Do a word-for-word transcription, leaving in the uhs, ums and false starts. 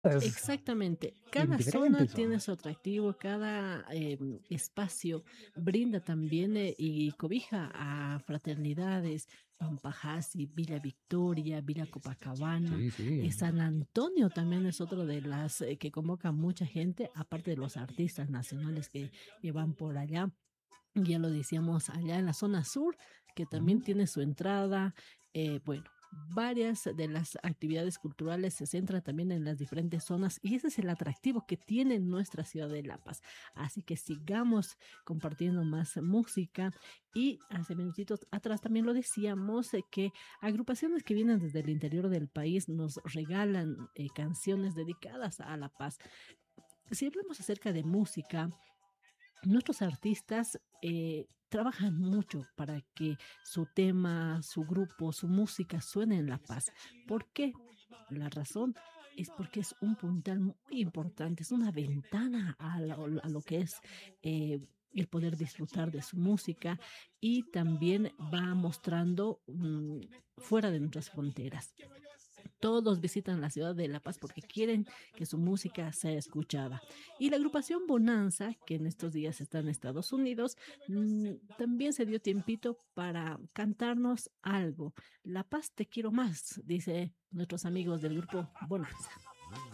Exactamente. Cada zona Diferentes tiene son. su atractivo, cada em, espacio brinda también eh, y cobija a fraternidades, Pampajasi, Villa Victoria, Villa Copacabana, Sí, eh, sí. San Antonio también es otro de las eh, que convoca mucha gente, aparte de los artistas nacionales que, que van por allá. Ya lo decíamos allá en la zona sur, que también Ujú. tiene su entrada. Eh, bueno, varias de las actividades culturales se centran también en las diferentes zonas y ese es el atractivo que tiene nuestra ciudad de La Paz. Así que sigamos compartiendo más música y hace minutitos atrás también lo decíamos eh, que agrupaciones que vienen desde el interior del país nos regalan eh, canciones dedicadas a La Paz. Si hablamos acerca de música, nuestros artistas eh, trabajan mucho para que su tema, su grupo, su música suene en La Paz. ¿Por qué? La razón es porque es un puntal muy importante, es una ventana a lo, a lo que es eh, el poder disfrutar de su música y también va mostrando mm, fuera de nuestras fronteras. Todos visitan la ciudad de La Paz porque quieren que su música sea escuchada. Y la agrupación Bonanza, que en estos días está en Estados Unidos, mm, también se dio tiempito para cantarnos algo. La Paz te quiero más, dice nuestros amigos del grupo Bonanza.